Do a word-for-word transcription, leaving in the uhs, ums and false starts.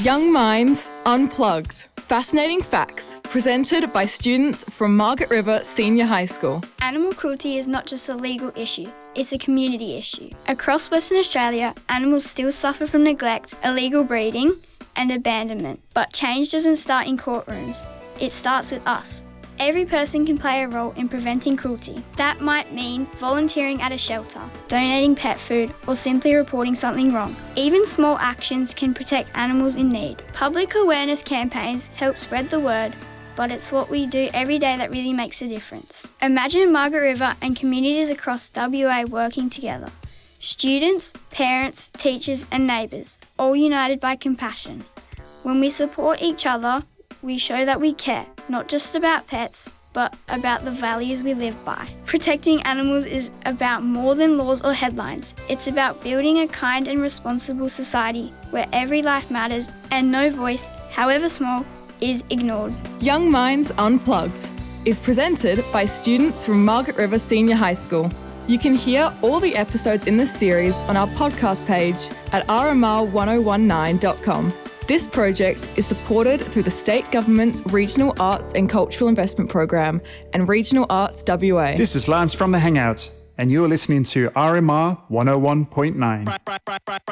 Young Minds Unplugged. Fascinating facts presented by students from Margaret River Senior High School. Animal cruelty is not just a legal issue, it's a community issue. Across Western Australia, animals still suffer from neglect, illegal breeding and abandonment. But change doesn't start in courtrooms, it starts with us. Every person can play a role in preventing cruelty. That might mean volunteering at a shelter, donating pet food, or simply reporting something wrong. Even small actions can protect animals in need. Public awareness campaigns help spread the word, but it's what we do every day that really makes a difference. Imagine Margaret River and communities across W A working together. Students, parents, teachers and neighbours, all united by compassion. When we support each other, we show that we care, not just about pets, but about the values we live by. Protecting animals is about more than laws or headlines. It's about building a kind and responsible society where every life matters and no voice, however small, is ignored. Young Minds Unplugged is presented by students from Margaret River Senior High School. You can hear all the episodes in this series on our podcast page at r m r one oh one nine dot com. This project is supported through the State Government's Regional Arts and Cultural Investment Program and Regional Arts W A. This is Lance from The Hangouts, and you're listening to R M R one oh one point nine.